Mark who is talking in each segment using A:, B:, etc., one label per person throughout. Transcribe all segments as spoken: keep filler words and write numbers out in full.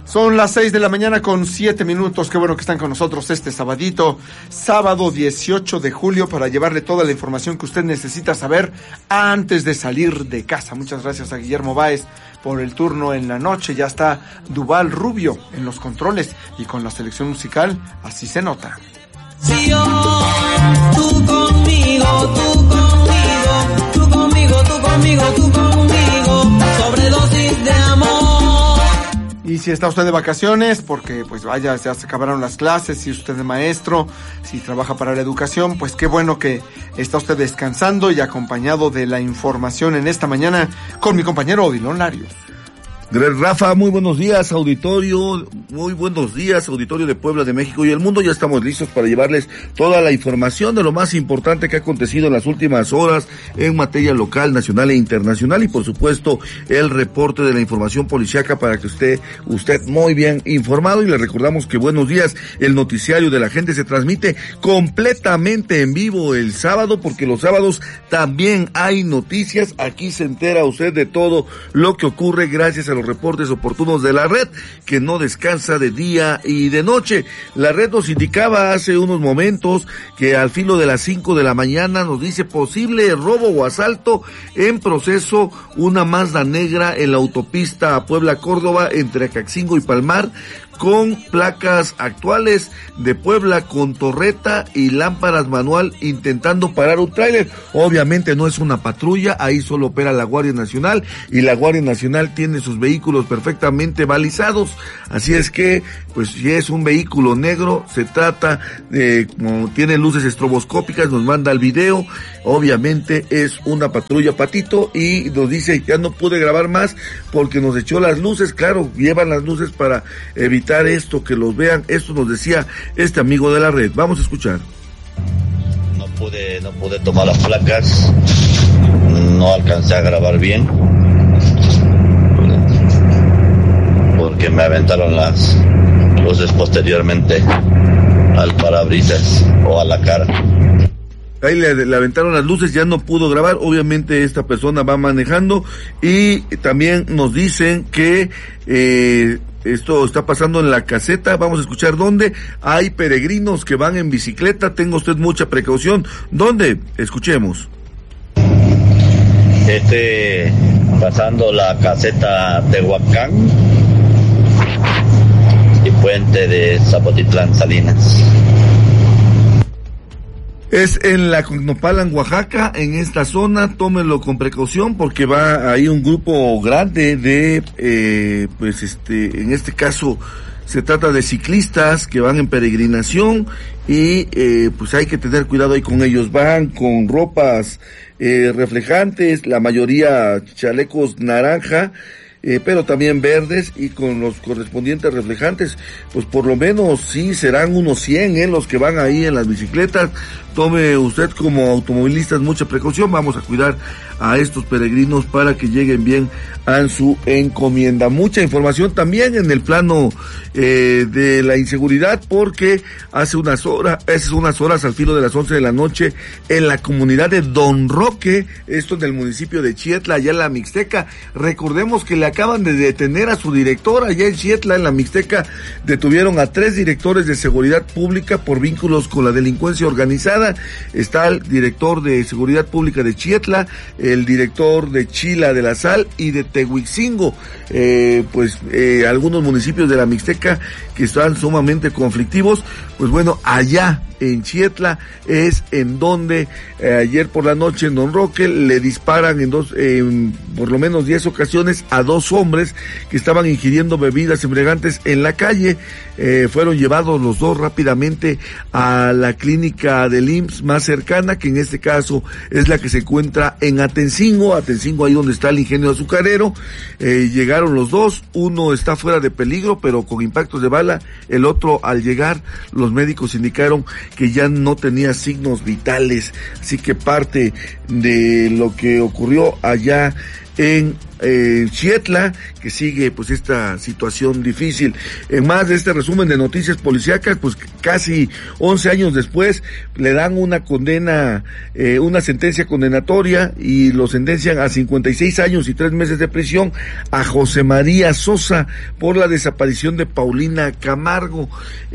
A: Son las seis de la mañana con siete minutos. Qué bueno que están con nosotros este sabadito, sábado dieciocho de julio, para llevarle toda la información que usted necesita saber antes de salir de casa. Muchas gracias a Guillermo Báez por el turno en la noche. Ya está Duval Rubio en los controles y con la selección musical, así se nota.
B: Si yo, tú conmigo, tú conmigo, tú conmigo, tú conmigo, tú conmigo, sobredosis de amor.
A: Y si está usted de vacaciones, porque pues vaya, ya se acabaron las clases, si usted es maestro, si trabaja para la educación, pues qué bueno que está usted descansando y acompañado de la información en esta mañana con mi compañero Odilon Larios.
C: Rafa, muy buenos días, auditorio, muy buenos días, auditorio de Puebla, de México y el mundo. Ya estamos listos para llevarles toda la información de lo más importante que ha acontecido en las últimas horas en materia local, nacional e internacional, y por supuesto el reporte de la información policíaca para que usted, usted muy bien informado. Y le recordamos que Buenos Días, el noticiario de la gente, se transmite completamente en vivo el sábado, porque los sábados también hay noticias. Aquí se entera usted de todo lo que ocurre gracias a los reportes oportunos de la red, que no descansa de día y de noche. La red nos indicaba hace unos momentos que al filo de las cinco de la mañana nos dice posible robo o asalto en proceso, una Mazda negra en la autopista a Puebla-Córdoba entre Acaxingo y Palmar, con placas actuales de Puebla, con torreta y lámparas manual, intentando parar un tráiler. Obviamente no es una patrulla, ahí solo opera la Guardia Nacional, y la Guardia Nacional tiene sus vehículos perfectamente balizados, así es que, pues si es un vehículo negro, se trata de, como tiene luces estroboscópicas, nos manda el video, obviamente es una patrulla Patito, y nos dice, ya no pude grabar más porque nos echó las luces. Claro, llevan las luces para evitar esto, que los vean. Esto nos decía este amigo de la red. Vamos a escuchar.
D: No pude, no pude tomar las placas, no alcancé a grabar bien, porque me aventaron las luces posteriormente al parabrisas o a la cara.
C: Ahí le, le aventaron las luces, ya no pudo grabar. Obviamente esta persona va manejando, y también nos dicen que eh, esto está pasando en la caseta. Vamos a escuchar dónde. Hay peregrinos que van en bicicleta, tenga usted mucha precaución. ¿Dónde? Escuchemos.
D: Este, pasando la caseta Tehuacán y puente de Zapotitlán, Salinas.
C: Es en la Cognopalan, Oaxaca, en esta zona. Tómenlo con precaución porque va ahí un grupo grande de, eh, pues este, en este caso se trata de ciclistas que van en peregrinación, y eh, pues hay que tener cuidado ahí con ellos. Van con ropas eh, reflejantes, la mayoría chalecos naranja, Eh, pero también verdes, y con los correspondientes reflejantes. Pues por lo menos sí serán unos cien eh, los que van ahí en las bicicletas. Tome usted como automovilistas mucha precaución. Vamos a cuidar a estos peregrinos para que lleguen bien a su encomienda. Mucha información también en el plano eh, de la inseguridad, porque hace unas horas, hace unas horas al filo de las once de la noche, en la comunidad de Don Roque, esto en el municipio de Chietla, allá en la Mixteca. Recordemos que le acaban de detener a su director allá en Chietla, en la Mixteca. Detuvieron a tres directores de seguridad pública por vínculos con la delincuencia organizada. Está el director de seguridad pública de Chietla, el director de Chila de la Sal y de Tehuixingo, eh, pues eh, algunos municipios de la Mixteca que están sumamente conflictivos. Pues bueno, allá en Chietla es en donde eh, ayer por la noche en Don Roque le disparan en dos, eh, por lo menos diez ocasiones a dos hombres que estaban ingiriendo bebidas embriagantes en la calle. Eh, fueron llevados los dos rápidamente a la clínica del I M S S más cercana, que en este caso es la que se encuentra en Atencingo, Atencingo ahí donde está el ingenio azucarero. Eh, llegaron los dos, uno está fuera de peligro pero con impactos de bala, el otro al llegar los médicos indicaron que ya no tenía signos vitales. Así que parte de lo que ocurrió allá en eh, Xietla, que sigue pues esta situación difícil. En más de este resumen de noticias policíacas, pues casi once años después le dan una condena, eh, una sentencia condenatoria y lo sentencian a cincuenta y seis años y tres meses de prisión a José María Sosa por la desaparición de Paulina Camargo.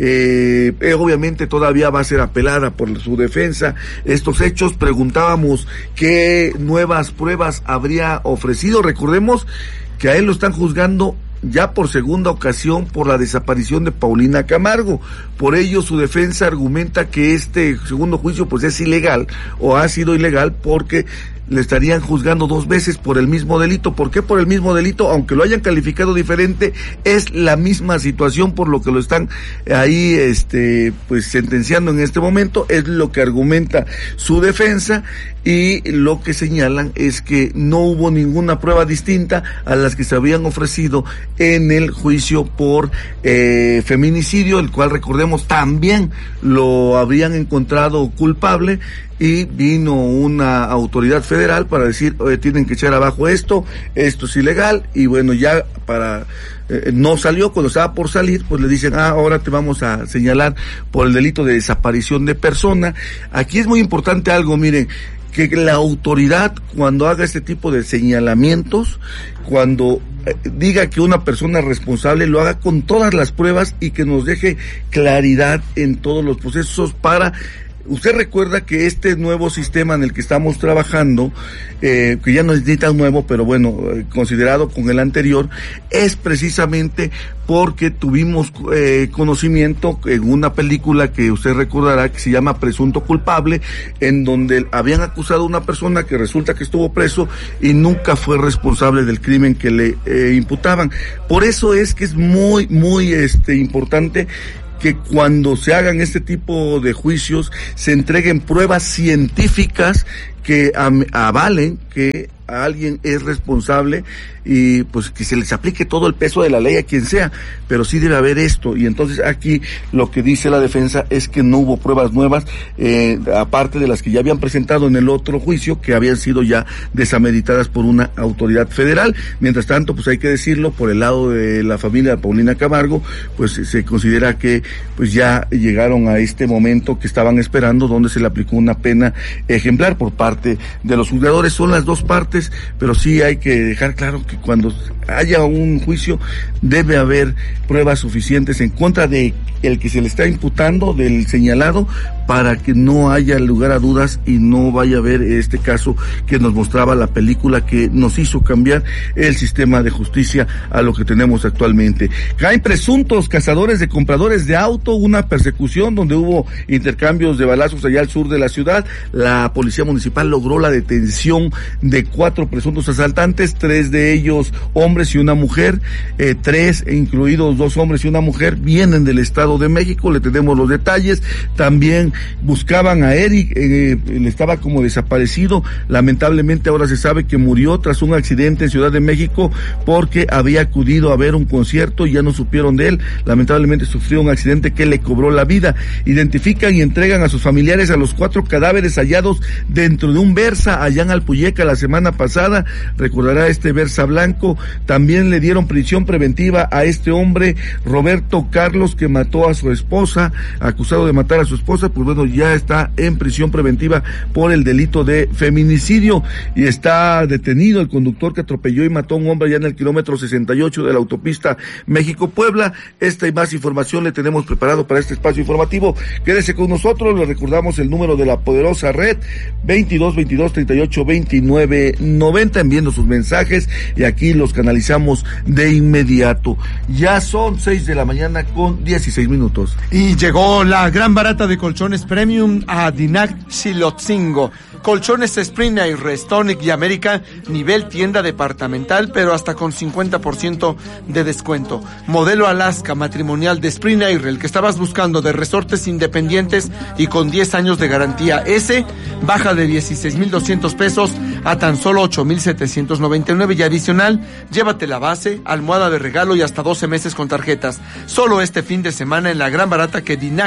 C: Eh, eh, obviamente todavía va a ser apelada por su defensa estos hechos. Preguntábamos qué nuevas pruebas habría ofrecido. Recordemos que a él lo están juzgando ya por segunda ocasión por la desaparición de Paulina Camargo. Por ello su defensa argumenta que este segundo juicio pues es ilegal o ha sido ilegal porque le estarían juzgando dos veces por el mismo delito. ¿Por qué por el mismo delito? Aunque lo hayan calificado diferente, es la misma situación por lo que lo están ahí este pues sentenciando en este momento. Es lo que argumenta su defensa y lo que señalan es que no hubo ninguna prueba distinta a las que se habían ofrecido en el juicio por eh, feminicidio, el cual recordemos también lo habían encontrado culpable y vino una autoridad federal para decir, oye, tienen que echar abajo esto, esto es ilegal, y bueno, ya para eh, no salió. Cuando estaba por salir, pues le dicen, ah, ahora te vamos a señalar por el delito de desaparición de persona. Aquí es muy importante algo, miren, que la autoridad cuando haga este tipo de señalamientos, cuando eh, diga que una persona responsable, lo haga con todas las pruebas y que nos deje claridad en todos los procesos para... Usted recuerda que este nuevo sistema en el que estamos trabajando, eh, que ya no es ni tan nuevo, pero bueno, eh, considerado con el anterior, es precisamente porque tuvimos eh, conocimiento en una película que usted recordará que se llama Presunto Culpable, en donde habían acusado a una persona que resulta que estuvo preso y nunca fue responsable del crimen que le eh, imputaban. Por eso es que es muy, muy este importante que cuando se hagan este tipo de juicios se entreguen pruebas científicas que avalen que alguien es responsable y pues que se les aplique todo el peso de la ley a quien sea, pero sí debe haber esto. Y entonces aquí lo que dice la defensa es que no hubo pruebas nuevas, eh, aparte de las que ya habían presentado en el otro juicio, que habían sido ya desameditadas por una autoridad federal. Mientras tanto, pues hay que decirlo, por el lado de la familia de Paulina Camargo, pues se considera que pues ya llegaron a este momento que estaban esperando, donde se le aplicó una pena ejemplar por parte de los juzgadores. Son las dos partes, pero sí hay que dejar claro que cuando haya un juicio debe haber pruebas suficientes en contra de el que se le está imputando, del señalado, para que no haya lugar a dudas y no vaya a haber este caso que nos mostraba la película, que nos hizo cambiar el sistema de justicia a lo que tenemos actualmente. Caen presuntos cazadores de compradores de auto, una persecución donde hubo intercambios de balazos allá al sur de la ciudad. La policía municipal logró la detención de cuatro presuntos asaltantes, tres de ellos hombres y una mujer, eh, tres, incluidos dos hombres y una mujer, vienen del Estado de México. Le tenemos los detalles. También buscaban a Eric, eh, él estaba como desaparecido. Lamentablemente ahora se sabe que murió tras un accidente en Ciudad de México porque había acudido a ver un concierto y ya no supieron de él. Lamentablemente sufrió un accidente que le cobró la vida. Identifican y entregan a sus familiares a los cuatro cadáveres hallados dentro de un Versa allá en Alpuyeca la semana pasada. Recordará este Versa blanco. También le dieron prisión preventiva a este hombre, Roberto Carlos, que mató a su esposa, acusado de matar a su esposa. Pues bueno, ya está en prisión preventiva por el delito de feminicidio y está detenido el conductor que atropelló y mató a un hombre allá en el kilómetro sesenta y ocho de la autopista México-Puebla. Esta y más información le tenemos preparado para este espacio informativo. Quédese con nosotros, le recordamos el número de la poderosa red, veintidós veintidós treinta y ocho veintinueve noventa, enviando sus mensajes y aquí los canalizamos de inmediato. Ya son seis de la mañana con dieciséis minutos.
A: Y llegó la gran barata de colchones premium a Dinac Xilotzingo. Colchones Spring Air, Restonic y América, nivel tienda departamental, pero hasta con cincuenta por ciento de descuento. Modelo Alaska matrimonial de Spring Air, el que estabas buscando, de resortes independientes y con diez años de garantía. Ese baja de dieciséis mil doscientos pesos a tan solo ocho mil setecientos noventa y nueve y adicional, llévate la base, almohada de regalo y hasta doce meses con tarjetas. Solo este fin de semana en la gran barata que Dinac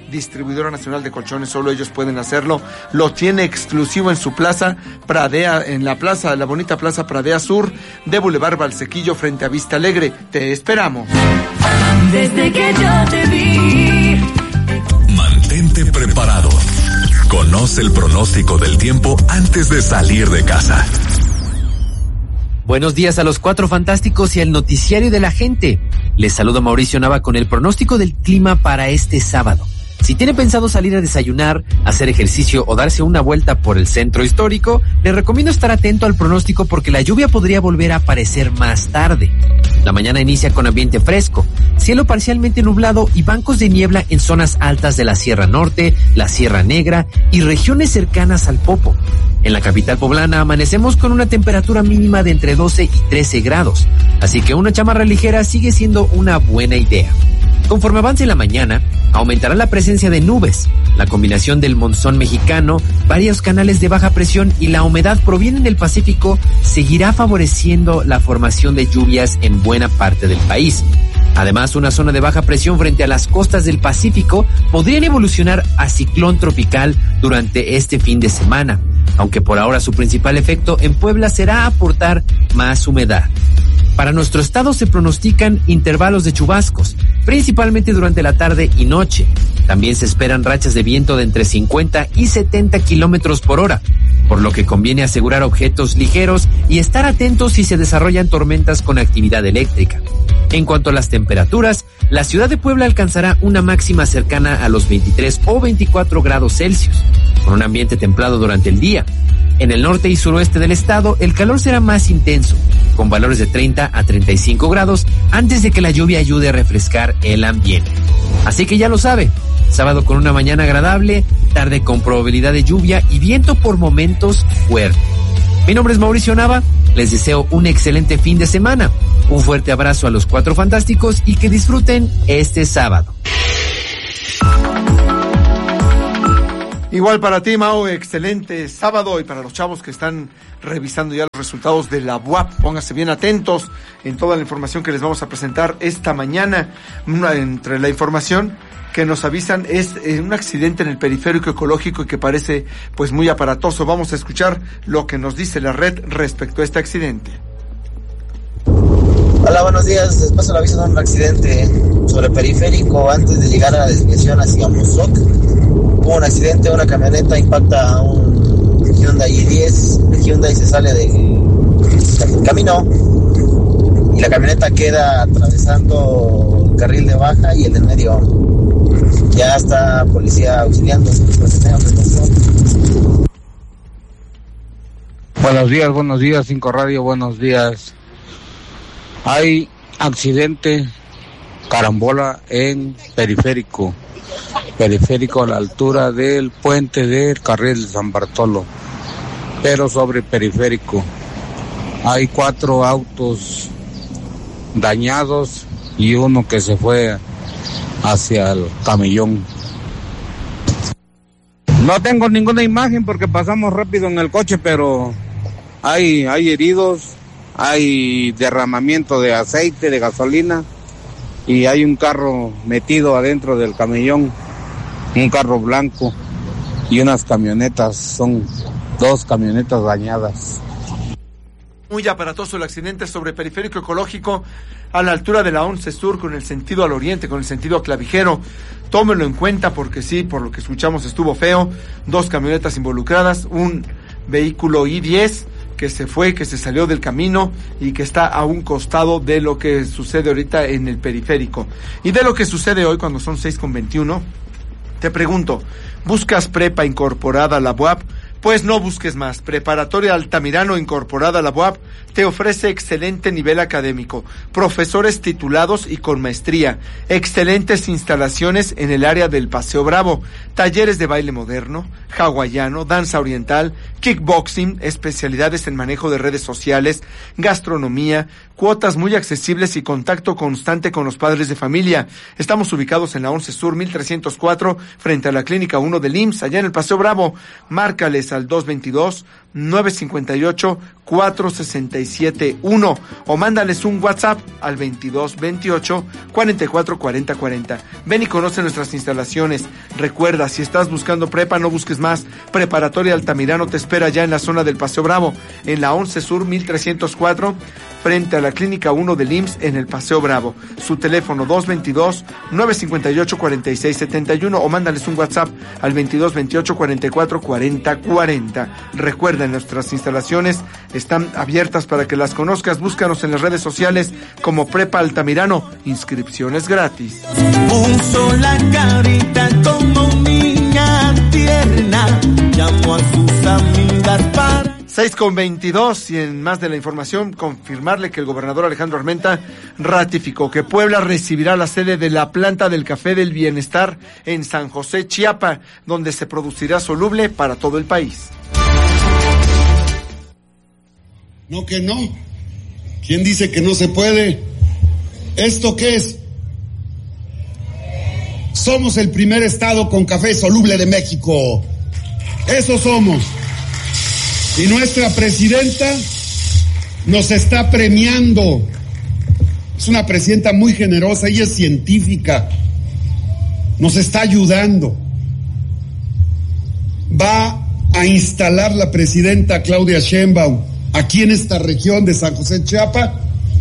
A: distribuidora nacional de colchones, solo ellos pueden hacerlo. Lo tiene exclusivo en su plaza Pradea, en la plaza, la bonita plaza Pradea Sur de Boulevard Valsequillo frente a Vista Alegre. Te esperamos.
E: Desde que yo te vi.
F: Mantente preparado. Conoce el pronóstico del tiempo antes de salir de casa.
G: Buenos días a los cuatro fantásticos y al noticiario de la gente. Les saluda Mauricio Nava con el pronóstico del clima para este sábado. Si tiene pensado salir a desayunar, hacer ejercicio o darse una vuelta por el centro histórico, le recomiendo estar atento al pronóstico porque la lluvia podría volver a aparecer más tarde. La mañana inicia con ambiente fresco, cielo parcialmente nublado y bancos de niebla en zonas altas de la Sierra Norte, la Sierra Negra y regiones cercanas al Popo. En la capital poblana amanecemos con una temperatura mínima de entre doce y trece grados, así que una chamarra ligera sigue siendo una buena idea. Conforme avance la mañana, aumentará la presencia de nubes. La combinación del monzón mexicano, varios canales de baja presión y la humedad provienen del Pacífico seguirá favoreciendo la formación de lluvias en buena parte del país. Además, una zona de baja presión frente a las costas del Pacífico podrían evolucionar a ciclón tropical durante este fin de semana, aunque por ahora su principal efecto en Puebla será aportar más humedad. Para nuestro estado se pronostican intervalos de chubascos, principalmente durante la tarde y noche. También se esperan rachas de viento de entre cincuenta y setenta kilómetros por hora, por lo que conviene asegurar objetos ligeros y estar atentos si se desarrollan tormentas con actividad eléctrica. En cuanto a las temperaturas, la ciudad de Puebla alcanzará una máxima cercana a los veintitrés o veinticuatro grados Celsius, con un ambiente templado durante el día. En el norte y suroeste del estado, el calor será más intenso, con valores de treinta a treinta y cinco grados, antes de que la lluvia ayude a refrescar el ambiente. Así que ya lo sabe, sábado con una mañana agradable, tarde con probabilidad de lluvia y viento por momentos fuerte. Mi nombre es Mauricio Nava, les deseo un excelente fin de semana, un fuerte abrazo a los cuatro fantásticos y que disfruten este sábado.
A: Igual para ti, Mao, excelente sábado, y para los chavos que están revisando ya los resultados de la B U A P, pónganse bien atentos en toda la información que les vamos a presentar esta mañana. Una, entre la información que nos avisan es eh, un accidente en el periférico ecológico y que parece pues muy aparatoso. Vamos a escuchar lo que nos dice la red respecto a este accidente.
H: Hola, buenos días. Después del aviso de un accidente sobre el periférico antes de llegar a la desviación hacia Musoc. Hubo un accidente, una camioneta impacta a un Hyundai i diez, el Hyundai se sale del camino y la camioneta queda atravesando el carril de baja y el del medio. Ya está policía auxiliando.
I: Buenos días, buenos días, Cinco Radio, buenos días. Hay accidente, carambola en periférico. Periférico a la altura del puente del carril de San Bartolo, pero sobre periférico. Hay cuatro autos dañados y uno que se fue hacia el camellón. No tengo ninguna imagen porque pasamos rápido en el coche, pero hay, hay heridos, hay derramamiento de aceite, de gasolina, y hay un carro metido adentro del camellón, un carro blanco y unas camionetas, son dos camionetas dañadas.
A: Muy aparatoso el accidente sobre periférico ecológico a la altura de la once Sur con el sentido al oriente, con el sentido a Clavijero. Tómenlo en cuenta porque sí, por lo que escuchamos estuvo feo. Dos camionetas involucradas, un vehículo i diez que se fue, que se salió del camino y que está a un costado de lo que sucede ahorita en el periférico. Y de lo que sucede hoy cuando son seis con veintiuno, te pregunto, ¿buscas prepa incorporada a la B U A P? Pues no busques más. Preparatoria Altamirano incorporada a la B U A P te ofrece excelente nivel académico, profesores titulados y con maestría, excelentes instalaciones en el área del Paseo Bravo, talleres de baile moderno, hawaiano, danza oriental, kickboxing, especialidades en manejo de redes sociales, gastronomía, cuotas muy accesibles y contacto constante con los padres de familia. Estamos ubicados en la once Sur mil trescientos cuatro frente a la Clínica uno del I M S S, allá en el Paseo Bravo. Márcales al dos veintidós, nueve cincuenta y ocho, cuatro sesenta y siete uno o mándales un WhatsApp al veintidós veintiocho cuarenta y cuatro cuarenta cuarenta. Ven y conoce nuestras instalaciones. Recuerda, si estás buscando prepa, no busques más. Preparatoria Altamirano te espera ya en la zona del Paseo Bravo, en la once Sur mil trescientos cuatro, frente a la Clínica uno del I M S S en el Paseo Bravo. Su teléfono dos veintidós nueve cincuenta y ocho cuarenta y seis setenta y uno o mándales un WhatsApp al veintidós veintiocho cuarenta y cuatro cuarenta cuarenta. Recuerda, nuestras instalaciones están abiertas para que las conozcas. Búscanos en las redes sociales como Prepa Altamirano. Inscripciones gratis.
B: Puso la carita como niña tierna, llamó a sus amigas para...
A: seis con veintidós, y en más de la información, confirmarle que el gobernador Alejandro Armenta ratificó que Puebla recibirá la sede de la planta del Café del Bienestar en San José, Chiapa, donde se producirá soluble para todo el país.
J: No que no. ¿Quién dice que no se puede? ¿Esto qué es? Somos el primer estado con café soluble de México. Eso somos. Y nuestra presidenta nos está premiando. Es una presidenta muy generosa, ella es científica. Nos está ayudando. Va a instalar la presidenta Claudia Sheinbaum aquí en esta región de San José, Chiapa,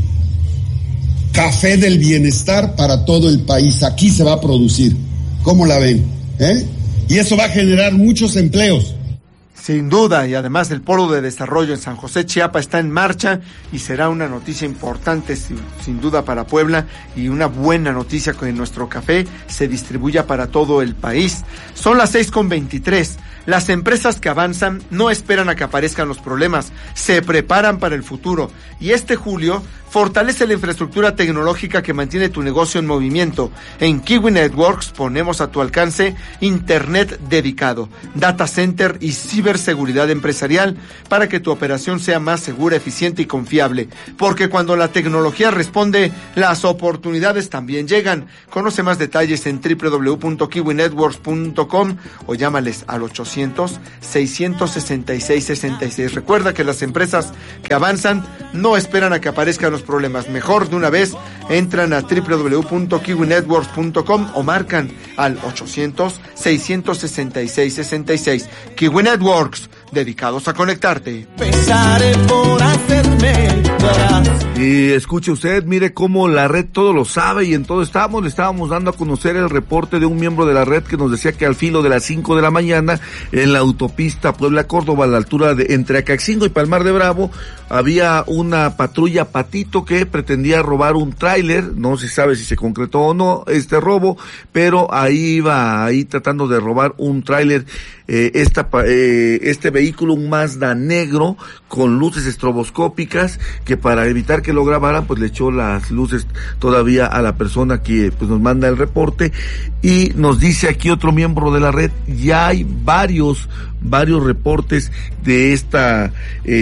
J: Café del Bienestar para todo el país. Aquí se va a producir. ¿Cómo la ven? ¿Eh? Y eso va a generar muchos empleos.
A: Sin duda, y además el Polo de Desarrollo en San José, Chiapa está en marcha y será una noticia importante sin, sin duda para Puebla, y una buena noticia que nuestro café se distribuya para todo el país. Son las seis con veintitrés. Las empresas que avanzan no esperan a que aparezcan los problemas, se preparan para el futuro, y este julio fortalece la infraestructura tecnológica que mantiene tu negocio en movimiento. En Kiwi Networks ponemos a tu alcance internet dedicado, data center y ciberseguridad empresarial para que tu operación sea más segura, eficiente y confiable. Porque cuando la tecnología responde, las oportunidades también llegan. Conoce más detalles en doble u doble u doble u punto kiwi networks punto com o llámales al ochocientos seiscientos sesenta y seis sesenta y seis. Recuerda que las empresas que avanzan no esperan a que aparezcan los problemas. Mejor de una vez entran a doble u doble u doble u punto kiwi networks punto com o marcan al ochocientos seiscientos sesenta y seis sesenta y seis. Kiwi Networks, dedicados a conectarte.
B: Pensaré por hacerme llorar.
C: Y escuche usted, mire cómo la red todo lo sabe, y en todo estábamos, le estábamos dando a conocer el reporte de un miembro de la red que nos decía que al filo de las cinco de la mañana en la autopista Puebla-Córdoba, a la altura de entre Acaxingo y Palmar de Bravo, había una patrulla Patito que pretendía robar un tráiler. No se sabe si se concretó o no este robo, pero ahí iba, ahí tratando de robar un tráiler, eh, esta, eh, este vehículo, un Mazda negro con luces estroboscópicas, que para evitar que lo grabaran, pues le echó las luces todavía a la persona que pues nos manda el reporte. Y nos dice aquí otro miembro de la red, ya hay varios varios reportes de esta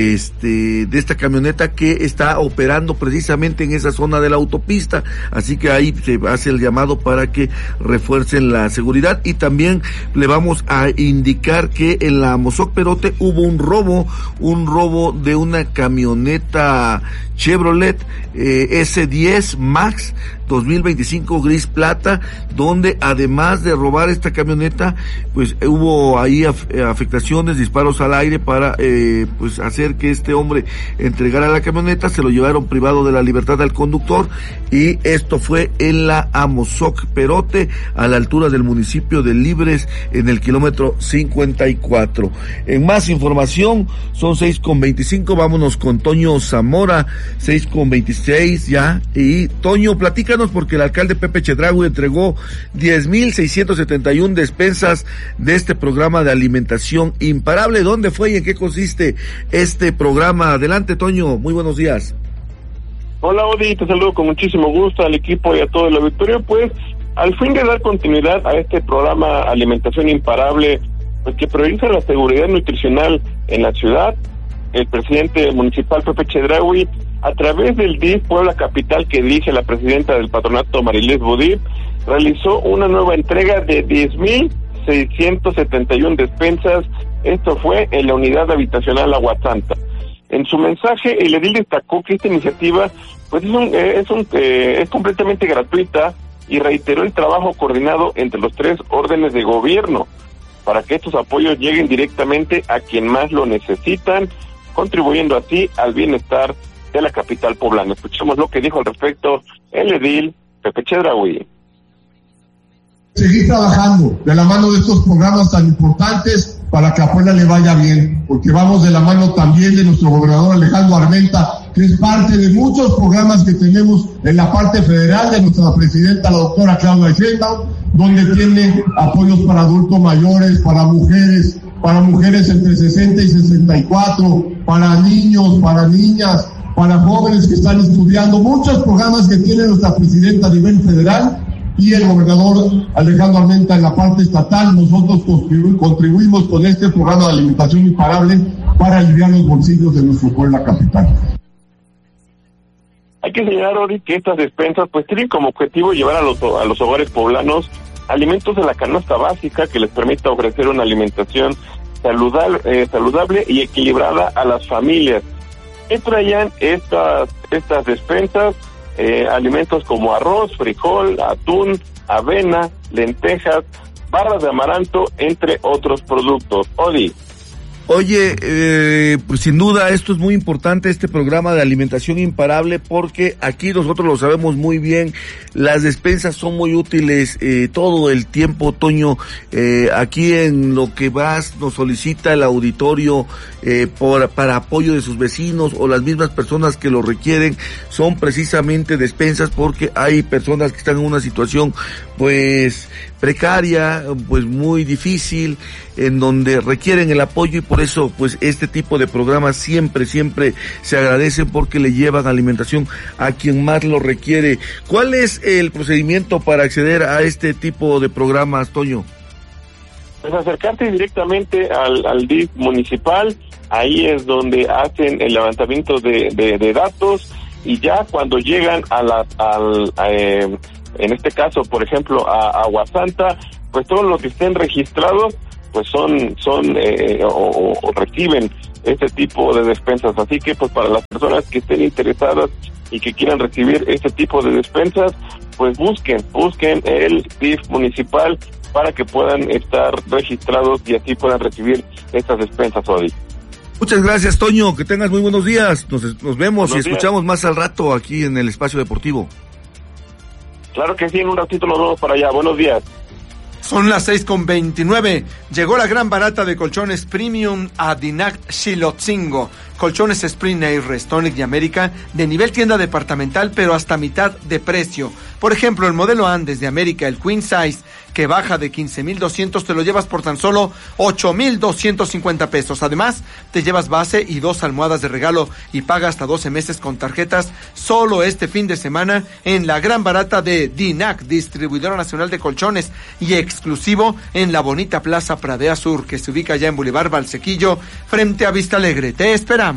C: este de esta camioneta que está operando precisamente en esa zona de la autopista, así que ahí se hace el llamado para que refuercen la seguridad. Y también le vamos a indicar que en la Amozoc Perote hubo un robo, un robo de una camioneta Chevrolet eh, ese diez Max dos mil veinticinco gris plata, donde además de robar esta camioneta, pues hubo ahí af- afectaciones, disparos al aire para eh, pues hacer que este hombre entregara la camioneta. Se lo llevaron privado de la libertad al conductor, y esto fue en la Amozoc Perote, a la altura del municipio de Libres, en el kilómetro cincuenta y cuatro. En más información, son seis con veinticinco, vámonos con Toño Zamora, seis con veintiséis ya. Y Toño, platícanos, porque el alcalde Pepe Chedraui entregó diez mil seiscientos setenta y uno despensas de este programa de alimentación imparable. ¿Dónde fue y en qué consiste este programa? Adelante, Toño, muy buenos días.
K: Hola, Odi, te saludo con muchísimo gusto al equipo y a todo el auditorio. Pues, al fin de dar continuidad a este programa Alimentación Imparable, pues que prioriza la seguridad nutricional en la ciudad, el presidente municipal Pepe Chedraui, a través del D I F Puebla Capital, que dirige la presidenta del patronato Marilés Budip, realizó una nueva entrega de diez mil seiscientos setenta y uno despensas. Esto fue en la unidad habitacional Agua Santa. En su mensaje, el edil destacó que esta iniciativa pues es, un, eh, es, un, eh, es completamente gratuita y reiteró el trabajo coordinado entre los tres órdenes de gobierno para que estos apoyos lleguen directamente a quien más lo necesitan, contribuyendo así al bienestar de la capital poblana. Escuchemos lo que dijo al respecto el edil Pepe Chedraui.
J: Seguir trabajando de la mano de estos programas tan importantes para que a Puebla le vaya bien, porque vamos de la mano también de nuestro gobernador Alejandro Armenta, que es parte de muchos programas que tenemos en la parte federal de nuestra presidenta, la doctora Claudia Sheinbaum, donde tiene apoyos para adultos mayores, para mujeres, para mujeres entre sesenta y sesenta y cuatro, para niños, para niñas, para jóvenes que están estudiando, muchos programas que tiene nuestra presidenta a nivel federal y el gobernador Alejandro Armenta en la parte estatal. Nosotros contribu- contribuimos con este programa de alimentación imparable para aliviar los bolsillos de nuestro pueblo capital.
K: Hay que señalar, Ori, que estas despensas pues tienen como objetivo llevar a los, a los hogares poblanos alimentos de la canasta básica que les permita ofrecer una alimentación saludable, eh, saludable y equilibrada a las familias. ¿Qué traían estas, estas despensas? Eh, alimentos como arroz, frijol, atún, avena, lentejas, barras de amaranto, entre otros productos. Odi.
C: Oye, eh, pues sin duda esto es muy importante, este programa de alimentación imparable, porque aquí nosotros lo sabemos muy bien, las despensas son muy útiles eh, todo el tiempo, Toño. Eh, aquí en lo que vas nos solicita el auditorio eh, por, para apoyo de sus vecinos o las mismas personas que lo requieren, son precisamente despensas, porque hay personas que están en una situación pues precaria, pues muy difícil, en donde requieren el apoyo, y por eso pues este tipo de programas siempre, siempre se agradecen, porque le llevan alimentación a quien más lo requiere. ¿Cuál es el procedimiento para acceder a este tipo de programas, Toño?
K: Pues acercarte directamente al, al D I F municipal, ahí es donde hacen el levantamiento de, de, de datos, y ya cuando llegan a la, al, a, eh, en este caso, por ejemplo, a Aguasanta, pues todos los que estén registrados pues son son eh, o, o reciben este tipo de despensas. Así que pues para las personas que estén interesadas y que quieran recibir este tipo de despensas, pues busquen, busquen el D I F municipal para que puedan estar registrados y así puedan recibir estas despensas, Odi.
C: Muchas gracias, Toño, que tengas muy buenos días. Nos, nos vemos
K: Buenos
C: y escuchamos
K: días.
C: más al rato aquí en el Espacio Deportivo.
K: Claro que sí, en un ratito nos vemos para allá. Buenos días.
A: Son las seis con veintinueve. Llegó la gran barata de colchones premium a Dinac Xilotzingo. Colchones Spring Air, Restonic y América de nivel tienda departamental, pero hasta mitad de precio. Por ejemplo, el modelo Andes de América, el Queen Size, que baja de quince mil doscientos, te lo llevas por tan solo ocho mil doscientos cincuenta pesos. Además, te llevas base y dos almohadas de regalo y paga hasta doce meses con tarjetas solo este fin de semana en la gran barata de Dinac, distribuidora nacional de colchones, y exclusivo en la bonita Plaza Pradea Sur, que se ubica ya en Boulevard Valsequillo, frente a Vista Alegre. Te esperamos.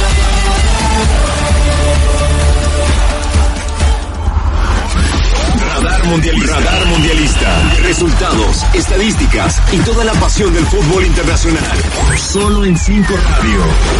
L: Radar Mundialista. Radar Mundialista. Resultados, estadísticas y toda la pasión del fútbol internacional. Solo en cinco Radio.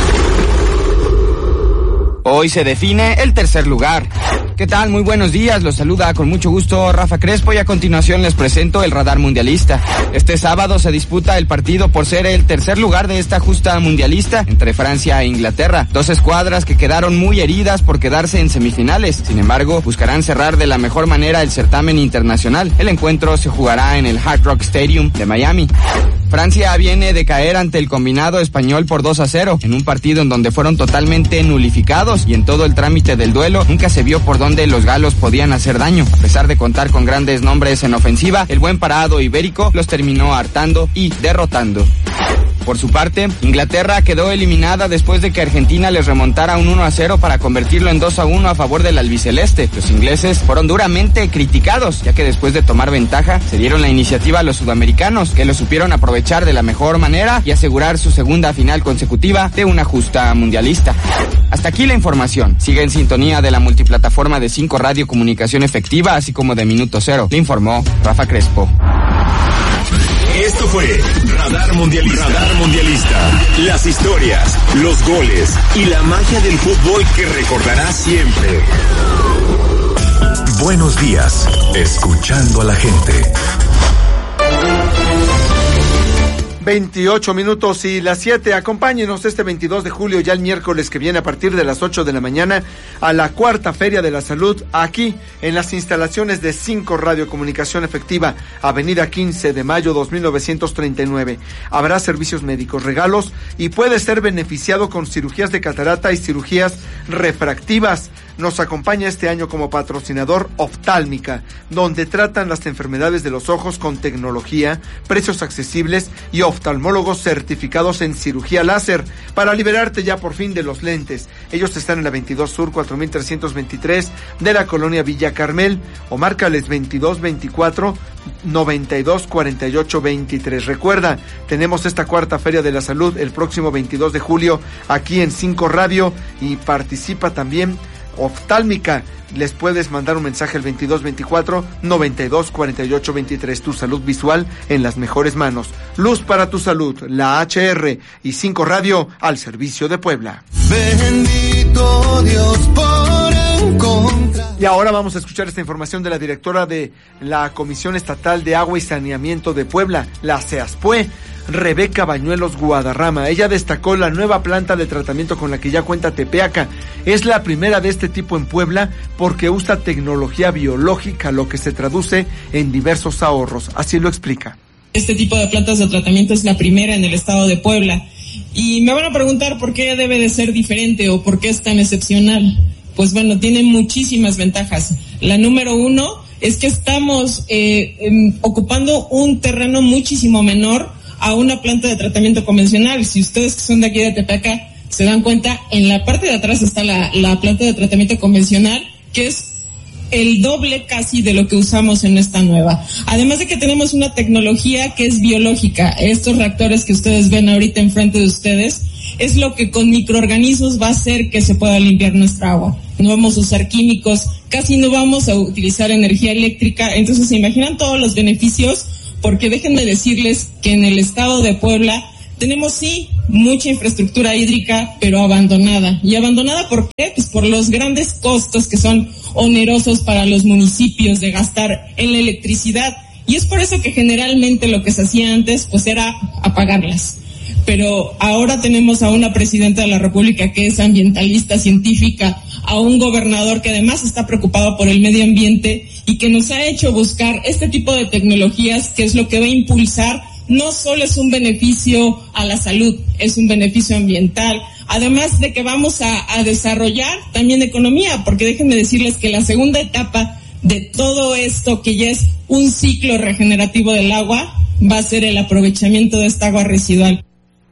M: Hoy se define el tercer lugar. ¿Qué tal? Muy buenos días, los saluda con mucho gusto Rafa Crespo y a continuación les presento el Radar Mundialista. Este sábado se disputa el partido por ser el tercer lugar de esta justa mundialista entre Francia e Inglaterra. Dos escuadras que quedaron muy heridas por quedarse en semifinales. Sin embargo, buscarán cerrar de la mejor manera el certamen internacional. El encuentro se jugará en el Hard Rock Stadium de Miami. Francia viene de caer ante el combinado español por dos a cero, en un partido en donde fueron totalmente nulificados y en todo el trámite del duelo nunca se vio por dónde los galos podían hacer daño. A pesar de contar con grandes nombres en ofensiva, el buen parado ibérico los terminó hartando y derrotando. Por su parte, Inglaterra quedó eliminada después de que Argentina les remontara un uno a cero para convertirlo en dos a uno a favor del albiceleste. Los ingleses fueron duramente criticados, ya que después de tomar ventaja, se dieron la iniciativa a los sudamericanos, que lo supieron aprovechar de la mejor manera y asegurar su segunda final consecutiva de una justa mundialista. Hasta aquí la información. Sigue en sintonía de la multiplataforma de cinco Radio Comunicación Efectiva, así como de Minuto Cero. Le informó Rafa Crespo.
L: Esto Esto fue Radar Mundialista. Radar Mundialista. Las historias, los goles y la magia del fútbol que recordarás siempre.
F: Buenos días, escuchando a la gente.
A: veintiocho minutos y las siete. Acompáñenos este veintidós de julio, ya el miércoles que viene, a partir de las ocho de la mañana, a la cuarta Feria de la Salud, aquí en las instalaciones de cinco Radio Comunicación Efectiva, Avenida quince de mayo dos mil novecientos treinta y nueve. Habrá servicios médicos, regalos y puede ser beneficiado con cirugías de catarata y cirugías refractivas. Nos acompaña este año como patrocinador Oftálmica, donde tratan las enfermedades de los ojos con tecnología, precios accesibles y oftalmólogos certificados en cirugía láser para liberarte ya por fin de los lentes. Ellos están en la veintidós Sur cuatro mil trescientos veintitrés de la colonia Villa Carmel, o márcales veintidós veinticuatro noventa y dos cuarenta y ocho veintitrés. Recuerda, tenemos esta cuarta Feria de la Salud el próximo veintidós de julio aquí en cinco Radio y participa también Oftálmica. Les puedes mandar un mensaje al veintidós veinticuatro noventa y dos cuarenta y ocho veintitrés. Tu salud visual en las mejores manos. Luz para tu salud, la H R y cinco Radio al servicio de Puebla.
B: Bendito Dios por encontrar.
A: Y ahora vamos a escuchar esta información de la directora de la Comisión Estatal de Agua y Saneamiento de Puebla, la CEASPUE, Rebeca Bañuelos Guadarrama. Ella destacó la nueva planta de tratamiento con la que ya cuenta Tepeaca. Es la primera de este tipo en Puebla porque usa tecnología biológica, lo que se traduce en diversos ahorros. Así lo explica.
N: Este tipo de plantas de tratamiento es la primera en el estado de Puebla. Y me van a preguntar por qué debe de ser diferente o por qué es tan excepcional. Pues bueno, tiene muchísimas ventajas. La número uno es que estamos eh, eh, ocupando un terreno muchísimo menor a una planta de tratamiento convencional. Si ustedes que son de aquí de Tepeaca se dan cuenta, en la parte de atrás está la, la planta de tratamiento convencional, que es el doble casi de lo que usamos en esta nueva. Además de que tenemos una tecnología que es biológica. Estos reactores que ustedes ven ahorita enfrente de ustedes es lo que con microorganismos va a hacer que se pueda limpiar nuestra agua. No vamos a usar químicos, casi no vamos a utilizar energía eléctrica. Entonces, ¿se imaginan todos los beneficios? Porque déjenme decirles que en el estado de Puebla tenemos sí mucha infraestructura hídrica, pero abandonada. ¿Y abandonada por qué? Pues por los grandes costos que son onerosos para los municipios de gastar en la electricidad. Y es por eso que generalmente lo que se hacía antes pues era apagarlas. Pero ahora tenemos a una presidenta de la República que es ambientalista científica, a un gobernador que además está preocupado por el medio ambiente y que nos ha hecho buscar este tipo de tecnologías, que es lo que va a impulsar. No solo es un beneficio a la salud, es un beneficio ambiental, además de que vamos a, a desarrollar también economía, porque déjenme decirles que la segunda etapa de todo esto, que ya es un ciclo regenerativo del agua, va a ser el aprovechamiento de esta agua residual.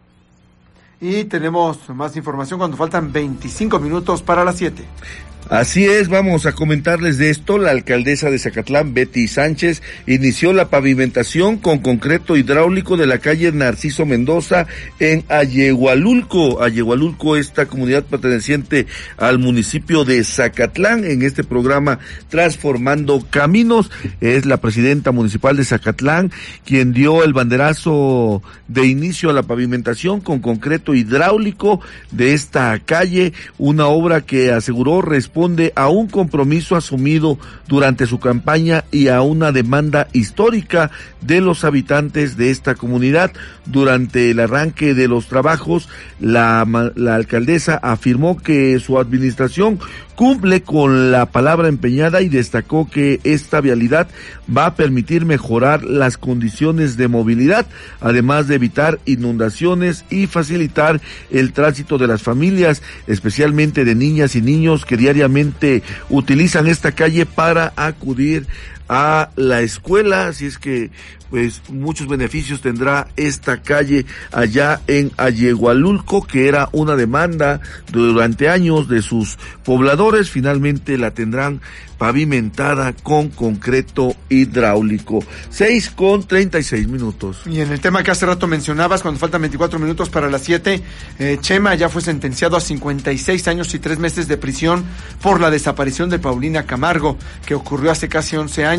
A: Y tenemos más información cuando faltan veinticinco minutos para las siete.
C: Así es, vamos a comentarles de esto. La alcaldesa de Zacatlán, Betty Sánchez, inició la pavimentación con concreto hidráulico de la calle Narciso Mendoza en Ayegualulco. Ayegualulco, esta comunidad perteneciente al municipio de Zacatlán. En este programa Transformando Caminos, es la presidenta municipal de Zacatlán quien dio el banderazo de inicio a la pavimentación con concreto hidráulico de esta calle, una obra que aseguró responde a un compromiso asumido durante su campaña y a una demanda histórica de los habitantes de esta comunidad. Durante el arranque de los trabajos, la, la alcaldesa afirmó que su administración cumple con la palabra empeñada y destacó que esta vialidad va a permitir mejorar las condiciones de movilidad, además de evitar inundaciones y facilitar el tránsito de las familias, especialmente de niñas y niños que diariamente utilizan esta calle para acudir a la escuela. Así es que pues muchos beneficios tendrá esta calle allá en Ayegualulco, que era una demanda durante años de sus pobladores. Finalmente la tendrán pavimentada con concreto hidráulico. Seis con treinta y seis minutos.
A: Y en el tema que hace rato mencionabas, cuando faltan veinticuatro minutos para las siete, eh, Chema ya fue sentenciado a cincuenta y seis años y tres meses de prisión por la desaparición de Paulina Camargo, que ocurrió hace casi once años.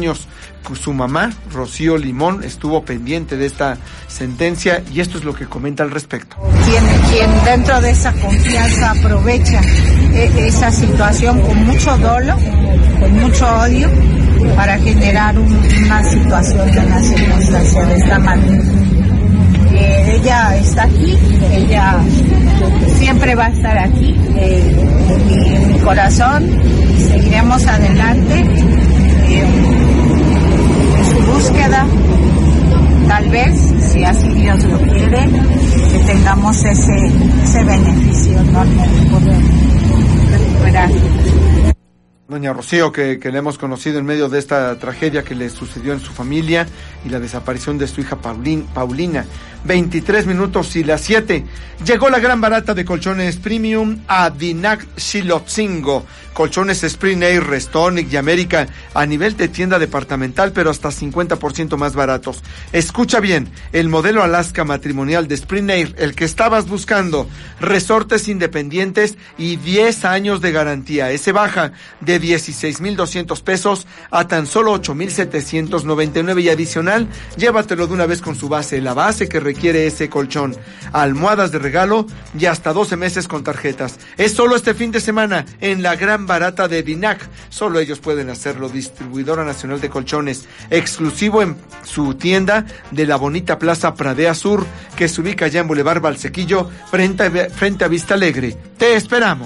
A: años. Su mamá, Rocío Limón, estuvo pendiente de esta sentencia y esto es lo que comenta al respecto.
O: Quien, quien dentro de esa confianza aprovecha eh, esa situación con mucho dolo, con mucho odio, para generar un, una situación de una circunstancia de esta magnitud. Eh, ella está aquí, ella siempre va a estar aquí, eh, en, mi, en mi corazón, y seguiremos adelante. Eh, su búsqueda, tal vez, si así Dios lo quiere, que tengamos ese, ese beneficio enorme de poder recuperar.
A: Doña Rocío, que, que le hemos conocido en medio de esta tragedia que le sucedió en su familia y la desaparición de su hija Paulín, Paulina. veintitrés minutos y las siete. Llegó la gran barata de colchones premium a Dinac Xilotzingo. Colchones Spring Air, Restonic y América a nivel de tienda departamental, pero hasta cincuenta por ciento más baratos. Escucha bien, el modelo Alaska matrimonial de Spring Air, el que estabas buscando, resortes independientes y diez años de garantía. Ese baja de dieciséis mil doscientos pesos a tan solo ocho mil setecientos noventa y nueve y adicional, llévatelo de una vez con su base, la base que requiere ese colchón, almohadas de regalo y hasta doce meses con tarjetas. Es solo este fin de semana en la gran barata de Dinac, solo ellos pueden hacerlo. Distribuidora nacional de colchones, exclusivo en su tienda de la bonita Plaza Pradea Sur, que se ubica allá en Boulevard Valsequillo, frente a, frente a Vista Alegre. Te esperamos.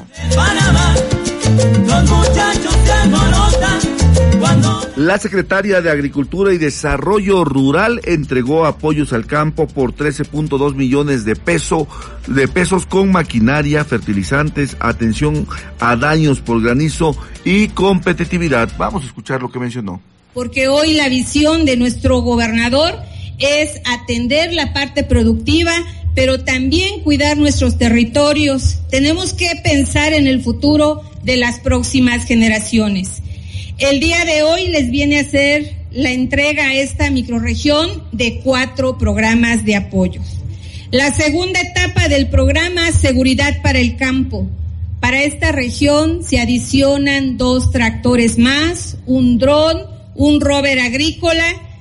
B: Los muchachos se alborotan cuando...
C: La Secretaria de Agricultura y Desarrollo Rural entregó apoyos al campo por trece punto dos millones de pesos, de pesos con maquinaria, fertilizantes, atención a daños por granizo y competitividad. Vamos a escuchar lo que mencionó.
P: Porque hoy la visión de nuestro gobernador es atender la parte productiva, pero también cuidar nuestros territorios. Tenemos que pensar en el futuro de las próximas generaciones. El día de hoy les viene a hacer la entrega a esta microrregión de cuatro programas de apoyo. La segunda etapa del programa Seguridad para el Campo. Para esta región se adicionan dos tractores más, un dron, un rover agrícola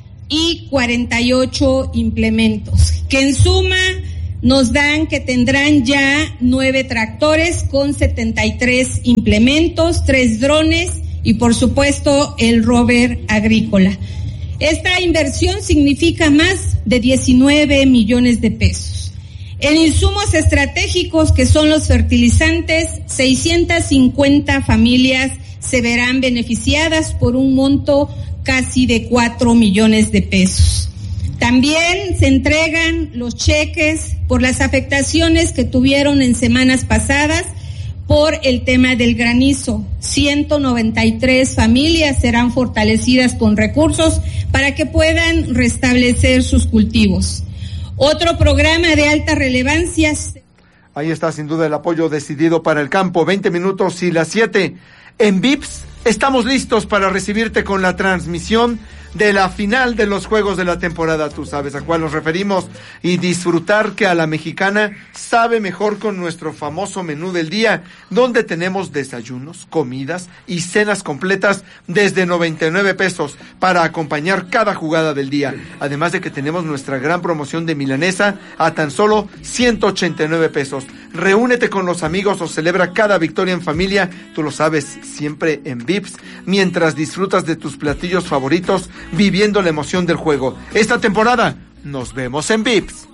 P: y cuarenta y ocho implementos, que en suma nos dan que tendrán ya nueve tractores con setenta y tres implementos, tres drones y por supuesto el rover agrícola. Esta inversión significa más de diecinueve millones de pesos. En insumos estratégicos que son los fertilizantes, seiscientas cincuenta familias se verán beneficiadas por un monto casi de cuatro millones de pesos. También se entregan los cheques por las afectaciones que tuvieron en semanas pasadas por el tema del granizo. ciento noventa y tres familias serán fortalecidas con recursos para que puedan restablecer sus cultivos. Otro programa de alta relevancia.
A: Ahí está sin duda el apoyo decidido para el campo. veinte minutos y las siete. En V I P S estamos listos para recibirte con la transmisión de la final de los Juegos de la temporada, tú sabes a cuál nos referimos, y disfrutar que a la mexicana sabe mejor con nuestro famoso menú del día, donde tenemos desayunos, comidas y cenas completas desde noventa y nueve pesos para acompañar cada jugada del día, además de que tenemos nuestra gran promoción de milanesa a tan solo ciento ochenta y nueve pesos. Reúnete con los amigos o celebra cada victoria en familia, tú lo sabes, siempre en V I P S, mientras disfrutas de tus platillos favoritos, viviendo la emoción del juego. Esta temporada nos vemos en V I P S.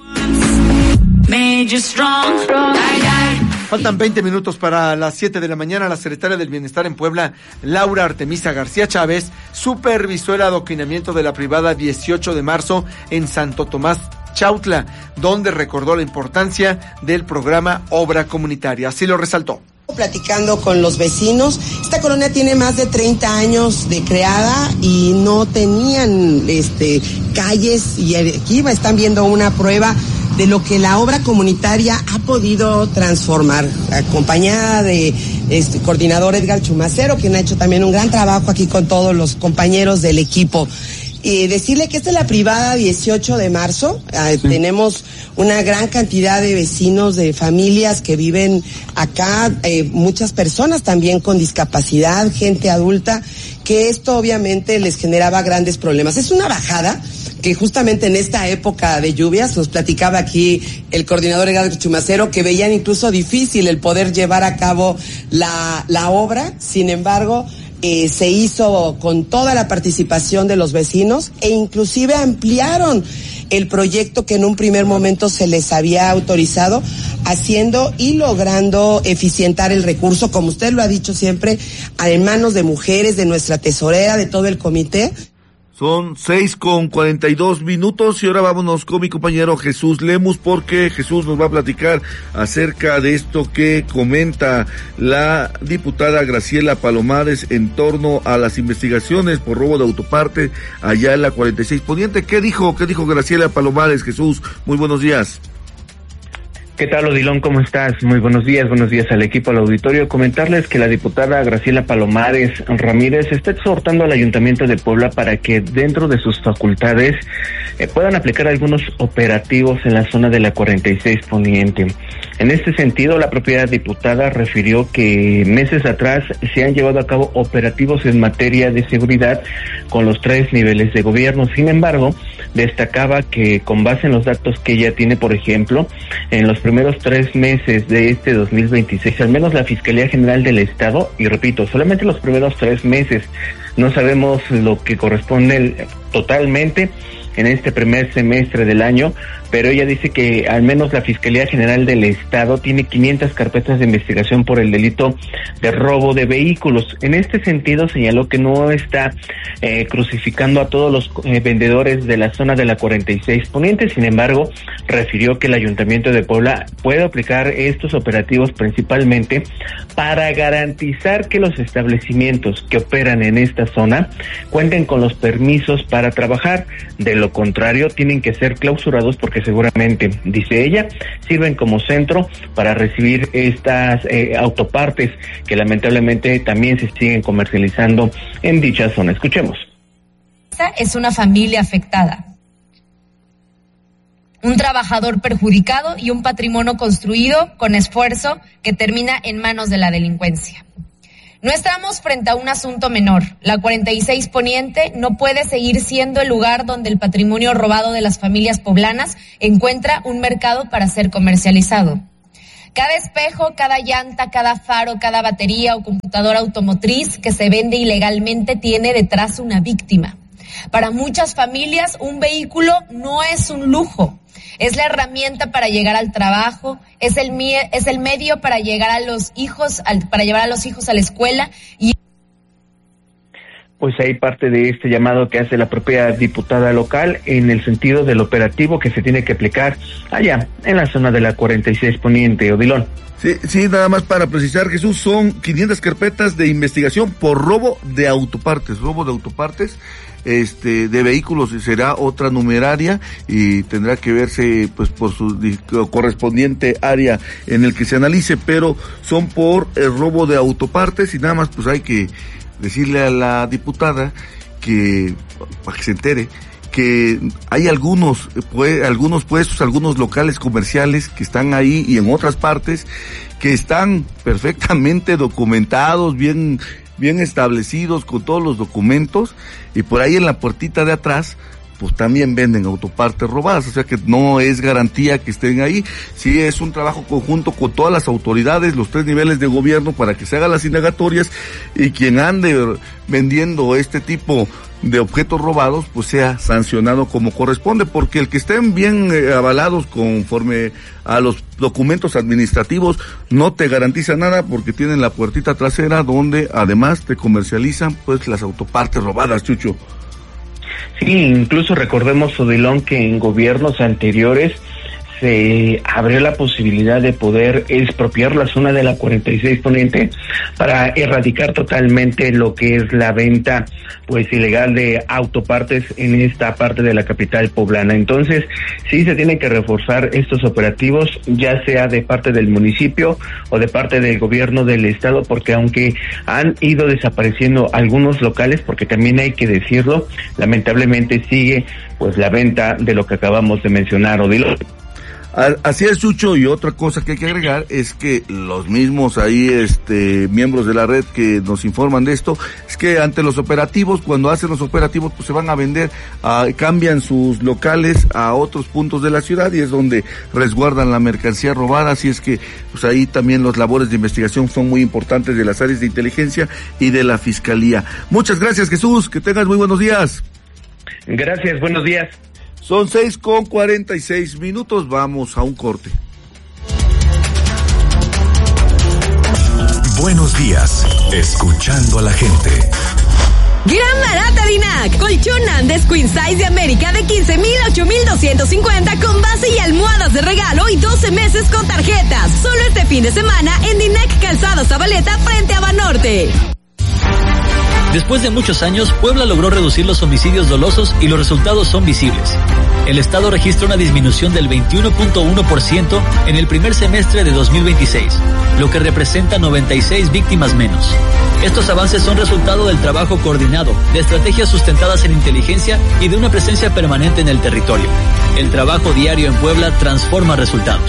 A: Faltan veinte minutos para las siete de la mañana. La secretaria del Bienestar en Puebla, Laura Artemisa García Chávez, supervisó el adoquinamiento de la privada dieciocho de marzo en Santo Tomás Chautla, donde recordó la importancia del programa Obra Comunitaria. Así lo resaltó.
Q: Platicando con los vecinos, esta colonia tiene más de treinta años de creada y no tenían este calles, y aquí están viendo una prueba de lo que la obra comunitaria ha podido transformar, acompañada de este coordinador Edgar Chumacero, quien ha hecho también un gran trabajo aquí con todos los compañeros del equipo. Y decirle que esta es la privada dieciocho de marzo, eh, sí. Tenemos una gran cantidad de vecinos, de familias que viven acá, eh, muchas personas también con discapacidad, gente adulta, que que esto obviamente les generaba grandes problemas. Es una bajada que justamente en esta época de lluvias, nos platicaba aquí el coordinador Edgar Chumacero, que veían incluso difícil el poder llevar a cabo la, la obra. Sin embargo, eh, se hizo con toda la participación de los vecinos e inclusive ampliaron el proyecto que en un primer momento se les había autorizado, haciendo y logrando eficientar el recurso, como usted lo ha dicho siempre, en manos de mujeres, de nuestra tesorera, de todo el comité.
C: Son seis con cuarenta y dos minutos y ahora vámonos con mi compañero Jesús Lemus, porque Jesús nos va a platicar acerca de esto que comenta la diputada Graciela Palomares en torno a las investigaciones por robo de autoparte allá en la cuarenta y seis Poniente. ¿Qué dijo, qué dijo Graciela Palomares? Jesús, muy buenos días.
R: ¿Qué tal, Odilón? ¿Cómo estás? Muy buenos días, buenos días al equipo, al auditorio. Comentarles que la diputada Graciela Palomares Ramírez está exhortando al Ayuntamiento de Puebla para que dentro de sus facultades eh, puedan aplicar algunos operativos en la zona de la cuarenta y seis Poniente. En este sentido, la propia diputada refirió que meses atrás se han llevado a cabo operativos en materia de seguridad con los tres niveles de gobierno. Sin embargo, destacaba que con base en los datos que ella tiene, por ejemplo, en los primeros tres meses de este dos mil veintiséis, al menos la Fiscalía General del Estado, y repito, solamente los primeros tres meses, no sabemos lo que corresponde totalmente en este primer semestre del año, pero ella dice que al menos la Fiscalía General del Estado tiene quinientas carpetas de investigación por el delito de robo de vehículos. En este sentido señaló que no está eh, crucificando a todos los eh, vendedores de la zona de la cuarenta y seis Poniente. Sin embargo, refirió que el Ayuntamiento de Puebla puede aplicar estos operativos principalmente para garantizar que los establecimientos que operan en esta zona cuenten con los permisos para trabajar. De lo contrario, tienen que ser clausurados porque seguramente, dice ella, sirven como centro para recibir estas eh, autopartes que lamentablemente también se siguen comercializando en dicha zona. Escuchemos.
S: Esta es una familia afectada, un trabajador perjudicado y un patrimonio construido con esfuerzo que termina en manos de la delincuencia. No estamos frente a un asunto menor. La cuarenta y seis Poniente no puede seguir siendo el lugar donde el patrimonio robado de las familias poblanas encuentra un mercado para ser comercializado. Cada espejo, cada llanta, cada faro, cada batería o computadora automotriz que se vende ilegalmente tiene detrás una víctima. Para muchas familias, un vehículo no es un lujo. Es la herramienta para llegar al trabajo, es el mie- es el medio para llegar a los hijos, al, para llevar a los hijos a la escuela y
R: pues hay parte de este llamado que hace la propia diputada local en el sentido del operativo que se tiene que aplicar allá en la zona de la cuarenta y seis Poniente, Odilón.
C: Sí, sí, nada más para precisar, Jesús, son quinientas carpetas de investigación por robo de autopartes, robo de autopartes, este, de vehículos, será otra numeraria y tendrá que verse, pues, por su correspondiente área en el que se analice, pero son por el robo de autopartes y nada más, pues, hay que decirle a la diputada que, para que se entere, que hay algunos, pues, algunos puestos, algunos locales comerciales que están ahí y en otras partes que están perfectamente documentados, bien, bien establecidos con todos los documentos, y por ahí en la puertita de atrás pues también venden autopartes robadas, o sea que no es garantía que estén ahí. Sí es un trabajo conjunto con todas las autoridades, los tres niveles de gobierno, para que se hagan las indagatorias y quien ande vendiendo este tipo de objetos robados pues sea sancionado como corresponde, porque el que estén bien eh, avalados conforme a los documentos administrativos no te garantiza nada, porque tienen la puertita trasera donde además te comercializan pues las autopartes robadas, Chucho.
R: Sí, incluso recordemos, Odilón, que en gobiernos anteriores se abrió la posibilidad de poder expropiar la zona de la cuarenta y seis Poniente para erradicar totalmente lo que es la venta pues ilegal de autopartes en esta parte de la capital poblana. Entonces, sí se tienen que reforzar estos operativos, ya sea de parte del municipio o de parte del gobierno del estado, porque aunque han ido desapareciendo algunos locales, porque también hay que decirlo, lamentablemente sigue pues la venta de lo que acabamos de mencionar, Odilo.
C: Así es, Chucho, y otra cosa que hay que agregar es que los mismos ahí, este, miembros de la red que nos informan de esto, es que ante los operativos, cuando hacen los operativos, pues se van a vender, uh, cambian sus locales a otros puntos de la ciudad y es donde resguardan la mercancía robada, así es que, pues ahí también las labores de investigación son muy importantes de las áreas de inteligencia y de la Fiscalía. Muchas gracias, Jesús, que tengas muy buenos días.
R: Gracias, buenos días.
C: Son seis con cuarenta y seis minutos, vamos a un corte.
F: Buenos días, escuchando a la gente.
T: Gran barata Dinac, colchón Andes Queen Size de América de quince mil a ocho mil doscientos cincuenta con base y almohadas de regalo y doce meses con tarjetas. Solo este fin de semana en Dinac Calzado Zabaleta frente a Banorte.
U: Después de muchos años, Puebla logró reducir los homicidios dolosos y los resultados son visibles. El Estado registra una disminución del veintiuno punto uno por ciento en el primer semestre de dos mil veintiséis, lo que representa noventa y seis víctimas menos. Estos avances son resultado del trabajo coordinado, de estrategias sustentadas en inteligencia y de una presencia permanente en el territorio. El trabajo diario en Puebla transforma resultados.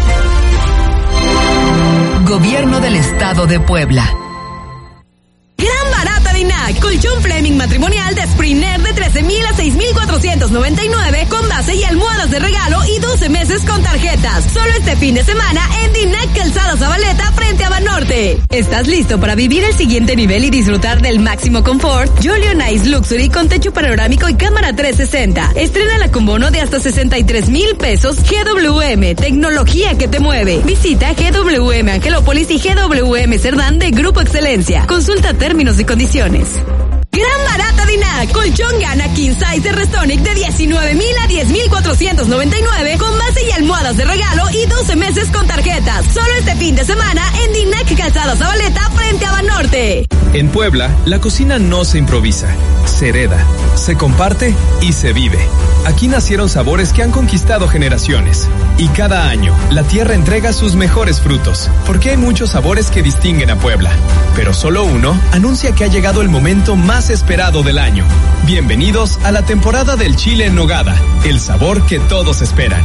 T: Gobierno del Estado de Puebla. Gran barata Dinac, colchón Fleming matrimonial de Springer de trece mil a seis mil cuatrocientos noventa y nueve con base y almohadas de regalo y doce meses con tarjetas. Solo este fin de semana en Dinac Calzada Zabaleta frente a Banorte. ¿Estás listo para vivir el siguiente nivel y disfrutar del máximo confort? Jolio Nice Luxury con techo panorámico y cámara trescientos sesenta. Estrénala con bono de hasta sesenta y tres mil pesos. G W M, tecnología que te mueve. Visita G W M Angelópolis y G W M Cerdán de Grupo Excelencia. Consulta términos y condiciones. Gran barata Dinac, colchón Gana King Size de Restonic de diecinueve mil a diez mil cuatrocientos noventa y nueve con base y almohadas de regalo y doce meses con tarjetas. Solo este fin de semana en Dinac Calzada Zabaleta frente a Banorte.
V: En Puebla, la cocina no se improvisa, se hereda, se comparte y se vive. Aquí nacieron sabores que han conquistado generaciones. Y cada año, la tierra entrega sus mejores frutos, porque hay muchos sabores que distinguen a Puebla. Pero solo uno anuncia que ha llegado el momento más esperado del año. Bienvenidos a la temporada del chile en nogada, el sabor que todos esperan.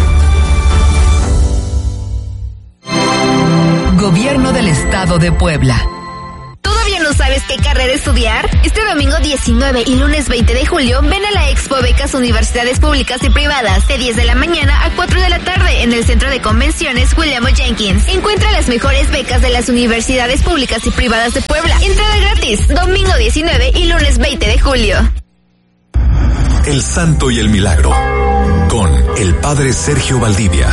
T: Gobierno del Estado de Puebla.
W: ¿Todavía no sabes qué carrera estudiar? Este domingo diecinueve y lunes veinte de julio ven a la Expo Becas Universidades Públicas y Privadas de diez de la mañana a cuatro de la tarde en el Centro de Convenciones William O. Jenkins. Encuentra las mejores becas de las universidades públicas y privadas de Puebla. Entrada gratis, domingo diecinueve y lunes veinte de julio.
F: El Santo y el Milagro, con el Padre Sergio Valdivia.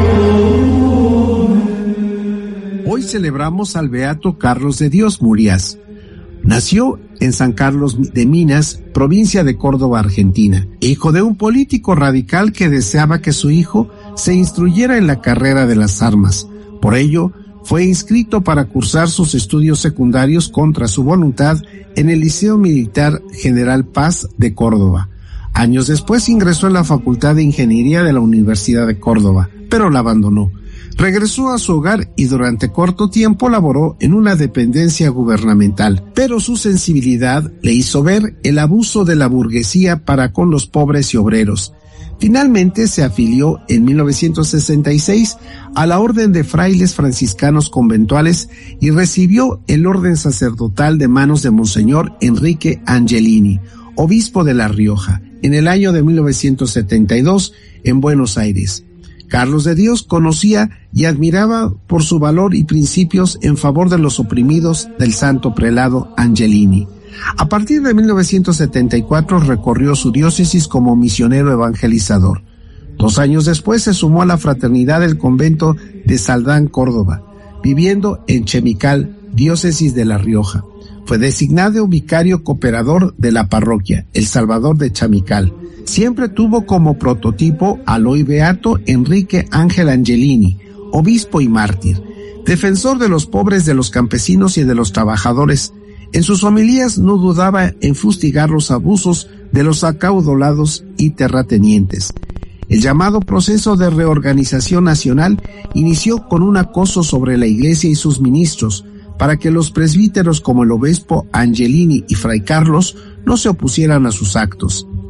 X: Hoy celebramos al beato Carlos de Dios Murías. Nació en San Carlos de Minas, provincia de Córdoba, Argentina, hijo de un político radical que deseaba que su hijo se instruyera en la carrera de las armas. Por ello, fue inscrito para cursar sus estudios secundarios contra su voluntad en el Liceo Militar General Paz de Córdoba. Años después ingresó en la Facultad de Ingeniería de la Universidad de Córdoba, pero la abandonó. Regresó a su hogar y durante corto tiempo laboró en una dependencia gubernamental, pero su sensibilidad le hizo ver el abuso de la burguesía para con los pobres y obreros. Finalmente se afilió en mil novecientos sesenta y seis a la Orden de Frailes Franciscanos Conventuales y recibió el orden sacerdotal de manos de Monseñor Enrique Angelini, obispo de La Rioja, en el año de mil novecientos setenta y dos en Buenos Aires. Carlos de Dios conocía y admiraba por su valor y principios en favor de los oprimidos del santo prelado Angelini. A partir de mil novecientos setenta y cuatro recorrió su diócesis como misionero evangelizador. Dos años después se sumó a la fraternidad del convento de Saldán, Córdoba, viviendo en Chemical, diócesis de La Rioja. Fue designado vicario cooperador de la parroquia El Salvador de Chamical. Siempre tuvo como prototipo al hoy beato Enrique Ángel Angelini, obispo y mártir, defensor de los pobres, de los campesinos y de los trabajadores. En sus homilías no dudaba en fustigar los abusos de los acaudalados y terratenientes. El llamado proceso de reorganización nacional inició con un acoso sobre la Iglesia y sus ministros, para que los presbíteros como el obispo Angelini y Fray Carlos no se opusieran a sus actos.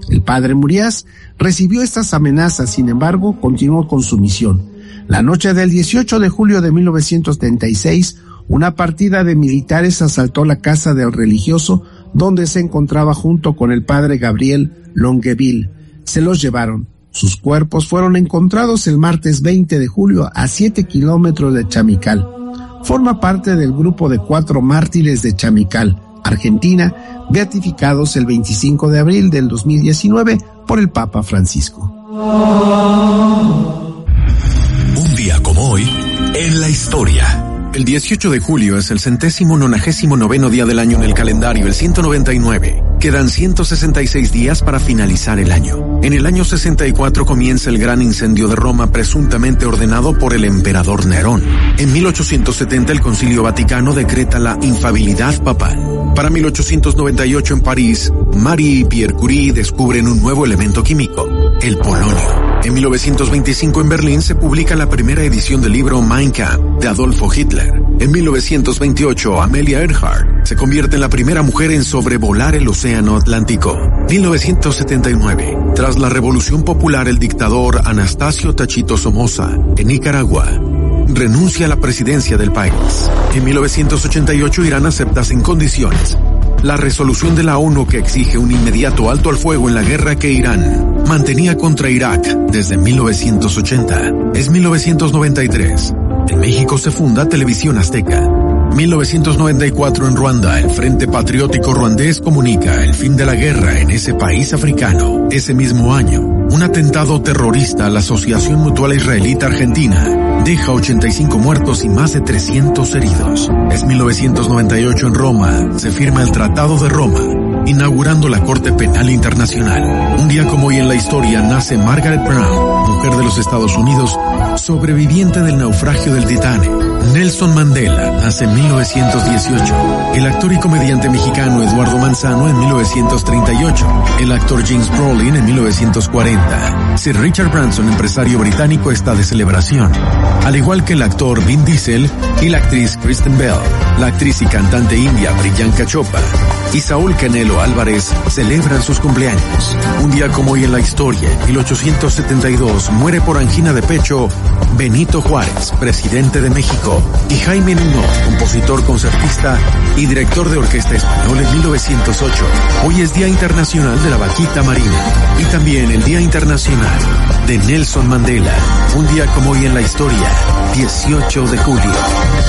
X: El padre Murias recibió estas amenazas, sin embargo, continuó con su misión. La noche del dieciocho de julio de mil novecientos treinta y seis, una partida de militares asaltó la casa del religioso, donde se encontraba junto con el padre Gabriel Longueville. Se los llevaron. Sus cuerpos fueron encontrados el martes veinte de julio a siete kilómetros de Chamical. Forma parte del grupo de cuatro mártires de Chamical, Argentina, beatificados el veinticinco de abril del dos mil diecinueve por el Papa Francisco.
F: Un día como hoy, en la historia.
D: El dieciocho de julio es el centésimo nonagésimo noveno día del año en el calendario, el ciento noventa y nueve. Quedan ciento sesenta y seis días para finalizar el año. En el año sesenta y cuatro comienza el gran incendio de Roma, presuntamente ordenado por el emperador Nerón. En mil ochocientos setenta el Concilio Vaticano decreta la infalibilidad papal. Para mil ochocientos noventa y ocho en París, Marie y Pierre Curie descubren un nuevo elemento químico, el polonio. En mil novecientos veinticinco en Berlín se publica la primera edición del libro Mein Kampf de Adolfo Hitler. En mil novecientos veintiocho, Amelia Earhart se convierte en la primera mujer en sobrevolar el océano Atlántico. mil novecientos setenta y nueve, tras la Revolución Popular, el dictador Anastasio Tachito Somoza, en Nicaragua, renuncia a la presidencia del país. En mil novecientos ochenta y ocho, Irán acepta sin condiciones la resolución de la ONU que exige un inmediato alto al fuego en la guerra que Irán mantenía contra Irak desde mil novecientos ochenta. Es mil novecientos noventa y tres. En México se funda Televisión Azteca. mil novecientos noventa y cuatro en Ruanda, el Frente Patriótico Ruandés comunica el fin de la guerra en ese país africano. Ese mismo año, un atentado terrorista a la Asociación Mutual Israelita Argentina deja ochenta y cinco muertos y más de trescientos heridos. Es mil novecientos noventa y ocho en Roma, se firma el Tratado de Roma, inaugurando la Corte Penal Internacional. Un día como hoy en la historia nace Margaret Brown, mujer de los Estados Unidos, sobreviviente del naufragio del Titanic. Nelson Mandela nace en mil novecientos dieciocho. El actor y comediante mexicano Eduardo Manzano en mil novecientos treinta y ocho. El actor James Brolin en mil novecientos cuarenta. Sir Richard Branson, empresario británico, está de celebración, al igual que el actor Vin Diesel y la actriz Kristen Bell. La actriz y cantante india Priyanka Chopra y Saúl Canelo Álvarez celebran sus cumpleaños. Un día como hoy en la historia, en mil ochocientos setenta y dos, muere por angina de pecho Benito Juárez, presidente de México, y Jaime Nuno, compositor, concertista y director de orquesta español en mil novecientos ocho. Hoy es Día Internacional de la Vaquita Marina y también el Día Internacional de Nelson Mandela. Un día como hoy en la historia, dieciocho de julio.